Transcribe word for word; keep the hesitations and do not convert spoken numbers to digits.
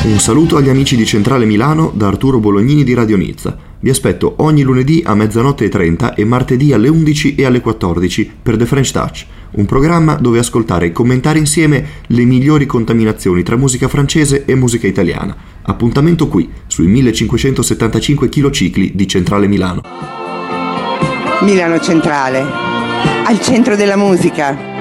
Un saluto agli amici di Centrale Milano da Arturo Bolognini di Radio Nizza. Vi aspetto ogni lunedì a mezzanotte e trenta e martedì alle undici e alle quattordici per The French Touch, un programma dove ascoltare e commentare insieme le migliori contaminazioni tra musica francese e musica italiana. Appuntamento qui, sui millecinquecentosettantacinque chilocicli di Centrale Milano. Milano Centrale, al centro della musica.